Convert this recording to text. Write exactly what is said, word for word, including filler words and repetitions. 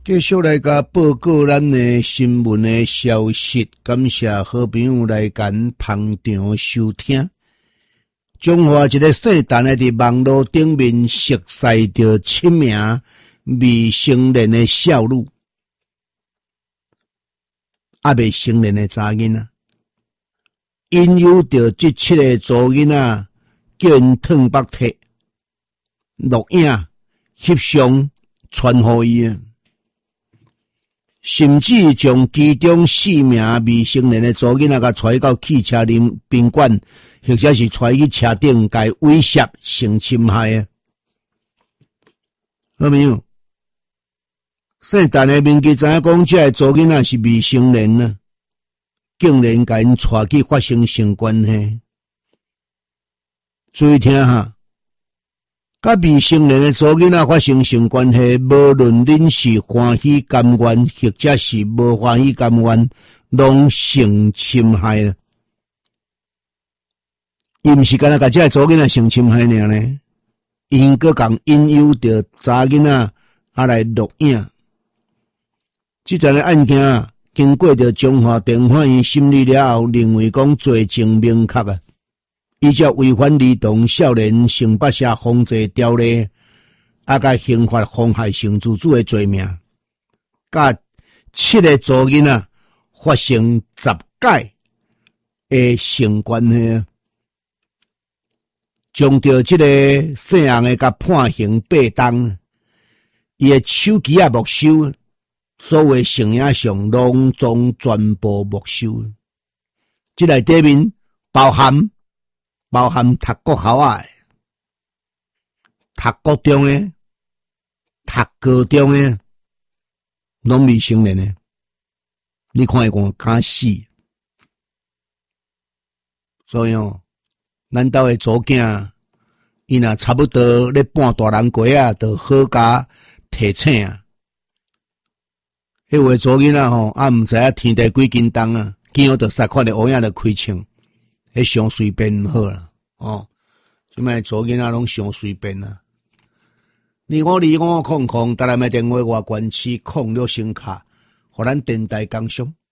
继续来甲报告咱的新闻的消息，感谢好朋友来咱捧场收听。中华一个姓陈的伫网络顶面熟悉着七名未成年的少女，啊未成年的查囡仔，因有着这七个查囡仔叫因烫白贴、录影、翕相传予伊。甚至将其中四名未成年的查囡仔甲带到汽车宾宾馆，或者是带去车顶，甲威胁性侵害啊！好朋友，姓陈的民记知影讲，这个查囡仔是未成年啊，竟然甲因带去发生性关系。注意听哈！甲未成年的查囡仔发生性关系，无论恁是欢喜甘愿，或者是无欢喜甘愿，拢性侵害了。伊毋是干那甲这个查囡仔性侵害尔呢，因阁共引诱着查囡仔啊来录影。即阵个案件啊，经过着中华电法院审理了后，认为讲罪证明确啊。依照违反儿童少年性剥削防治条例，啊，甲刑法妨害性自主的罪名，甲七个查囡仔发生十届的性关系，将着这个姓洪的甲判刑八档，伊的手机也没收，所有成影像拢总全部没收。这内底面包含。包含读国校啊，读高中的、读高中的，拢未成年的。你看伊讲敢死，所以哦，咱兜的查囝，伊若差不多咧半大人过啊，就好加提醒啊。迄位查囡仔吼，啊毋知影天地几斤重啊，见我着杀看着乌影着开枪。迄上随便毋好啦，哦，即摆查囡仔拢上随便啦。你我你我空空，逐来买电话外关市空了声卡，互咱电台工商。